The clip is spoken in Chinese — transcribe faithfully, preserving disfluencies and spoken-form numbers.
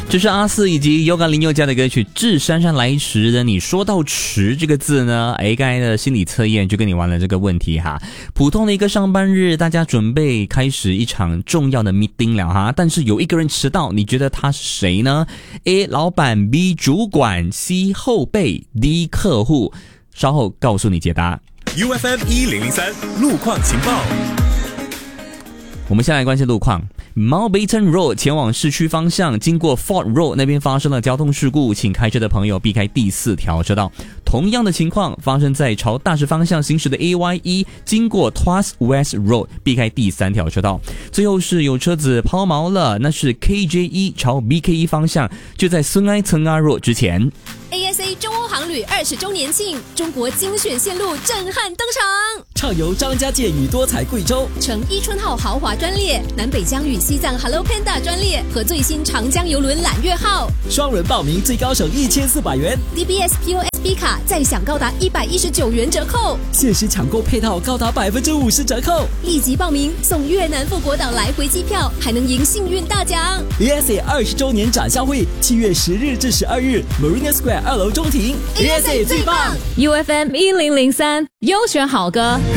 这是阿四以及 Yoga 林宥嘉的歌曲《致姗姗来迟》的。你说到迟这个字呢，哎，刚才的心理测验就跟你玩了这个问题哈。普通的一个上班日，大家准备开始一场重要的 meeting 了哈，但是有一个人迟到，你觉得他是谁呢？ A 老板， B 主管， C 后辈， D 客户。稍后告诉你解答。 U F M 一零零三路况情报。 我们先来关心路况。Mountbatten Road 前往市区方向，经过 Fort Road 那边发生了交通事故，请开车的朋友避开第四条车道。同样的情况发生在朝大石方向行驶的 A Y 一，经过 Tuas West Road 避开第三条车道。最后是有车子抛锚了，那是 K J 一朝 B K 一方向，就在孙埃岑阿 Road 之前。 A S A 中欧航旅二十周年庆，中国精选线路震撼登场， 畅游张家界与多彩贵州， 乘伊春号豪华专列，南北疆与西藏 Hello Panda 专列和最新长江邮轮揽月号， 双人报名最高省一千四百元 D B S P O S B 卡再享高达一百一十九元折扣， 限时抢购配套高达百分之五十折扣， 立即报名送越南富国岛来回机票，还能赢幸运大奖。 A S A 二十周年展销会七月十日至十二日 Marina Square 二楼中庭。 A S A 最棒。 U F M 一零零三优选好歌。